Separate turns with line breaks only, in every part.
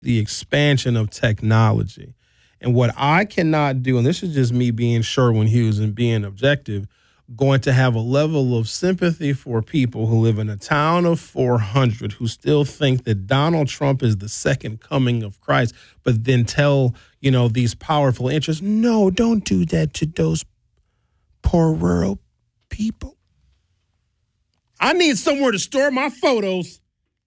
the expansion of technology. And what I cannot do, and this is just me being Sherwin Hughes and being objective, going to have a level of sympathy for people who live in a town of 400 who still think that Donald Trump is the second coming of Christ, but then tell, these powerful interests, no, don't do that to those poor rural people. I need somewhere to store my photos.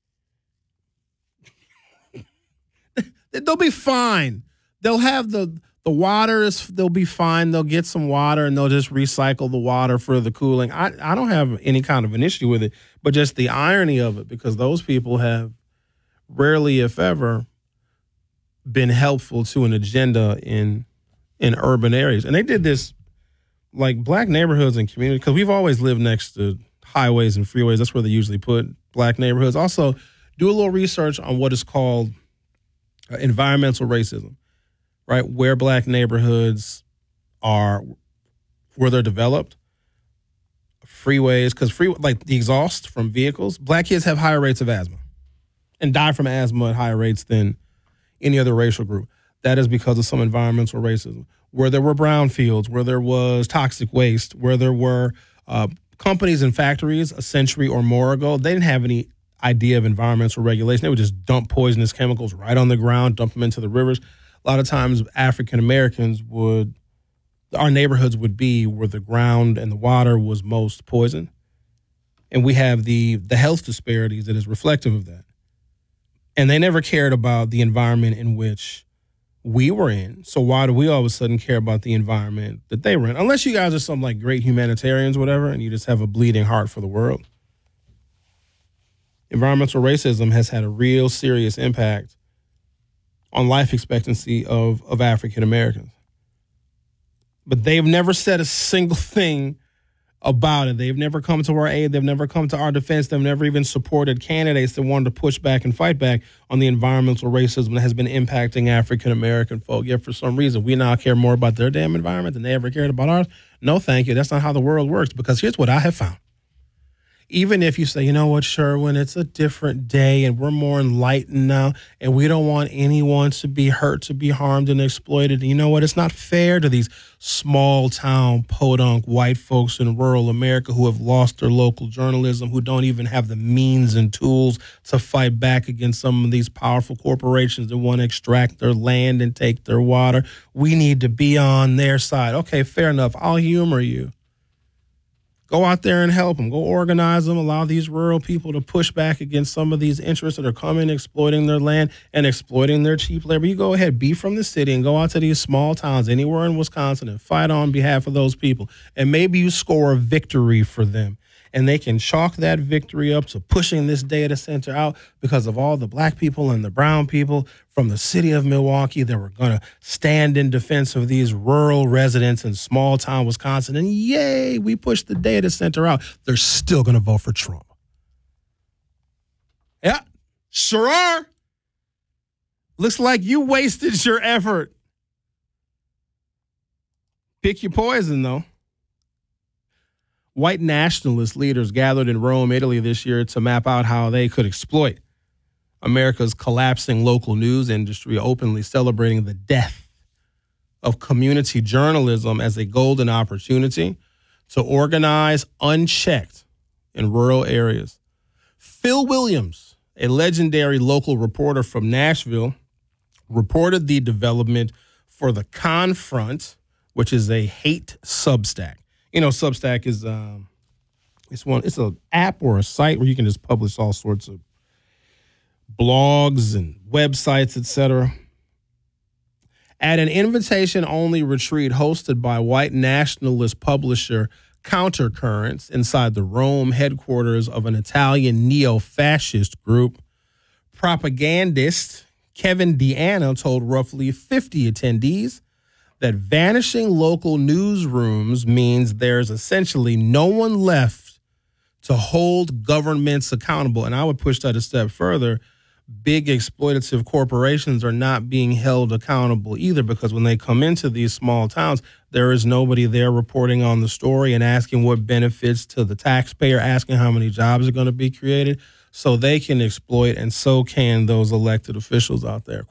They'll be fine. They'll have the water they'll be fine. They'll get some water and they'll just recycle the water for the cooling. I don't have any kind of an issue with it, but just the irony of it, because those people have rarely, if ever, been helpful to an agenda in urban areas. And they did this like black neighborhoods and communities, because we've always lived next to highways and freeways. That's where they usually put black neighborhoods. Also, do a little research on what is called environmental racism. Right, where black neighborhoods are, where they're developed, freeways, because like the exhaust from vehicles, black kids have higher rates of asthma and die from asthma at higher rates than any other racial group. That is because of some environmental racism. Where there were brownfields, where there was toxic waste, where there were companies and factories a century or more ago, they didn't have any idea of environmental regulation. They would just dump poisonous chemicals right on the ground, dump them into the rivers. A lot of times African Americans our neighborhoods would be where the ground and the water was most poisoned. And we have the health disparities that is reflective of that. And they never cared about the environment in which we were in. So why do we all of a sudden care about the environment that they were in? Unless you guys are some like great humanitarians, whatever, and you just have a bleeding heart for the world. Environmental racism has had a real serious impact on life expectancy of African Americans. But they've never said a single thing about it. They've never come to our aid. They've never come to our defense. They've never even supported candidates that wanted to push back and fight back on the environmental racism that has been impacting African American folk. Yet for some reason, we now care more about their damn environment than they ever cared about ours. No, thank you. That's not how the world works, because here's what I have found. Even if you say, you know what, Sherwin, it's a different day and we're more enlightened now and we don't want anyone to be hurt, to be harmed and exploited. And you know what? It's not fair to these small town podunk white folks in rural America who have lost their local journalism, who don't even have the means and tools to fight back against some of these powerful corporations that want to extract their land and take their water. We need to be on their side. Okay, fair enough. I'll humor you. Go out there and help them. Go organize them. Allow these rural people to push back against some of these interests that are coming, exploiting their land and exploiting their cheap labor. You go ahead, be from the city and go out to these small towns anywhere in Wisconsin and fight on behalf of those people. And maybe you score a victory for them. And they can chalk that victory up to pushing this data center out because of all the black people and the brown people from the city of Milwaukee that were going to stand in defense of these rural residents in small town Wisconsin. And yay, we pushed the data center out. They're still going to vote for Trump. Yeah, sure are. Looks like you wasted your effort. Pick your poison, though. White nationalist leaders gathered in Rome, Italy this year to map out how they could exploit America's collapsing local news industry, openly celebrating the death of community journalism as a golden opportunity to organize unchecked in rural areas. Phil Williams, a legendary local reporter from Nashville, reported the development for the Confront, which is a hate Substack. You know, Substack is it's an app or a site where you can just publish all sorts of blogs and websites, etc. At an invitation-only retreat hosted by white nationalist publisher Countercurrents inside the Rome headquarters of an Italian neo-fascist group, propagandist Kevin Deanna told roughly 50 attendees that vanishing local newsrooms means there's essentially no one left to hold governments accountable. And I would push that a step further. Big exploitative corporations are not being held accountable either, because when they come into these small towns, there is nobody there reporting on the story and asking what benefits to the taxpayer, asking how many jobs are going to be created. So they can exploit, and so can those elected officials out there.